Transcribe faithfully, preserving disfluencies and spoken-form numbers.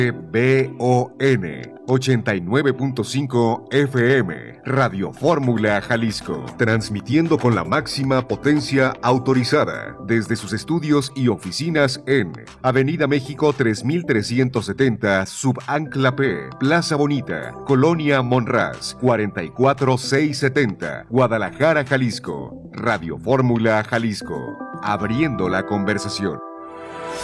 B O N ochenta y nueve punto cinco F M, Radio Fórmula Jalisco, transmitiendo con la máxima potencia autorizada desde sus estudios y oficinas en Avenida México tres mil trescientos setenta, Subancla P, Plaza Bonita, Colonia Monraz, cuarenta y cuatro mil seiscientos setenta, Guadalajara, Jalisco. Radio Fórmula Jalisco, abriendo la conversación.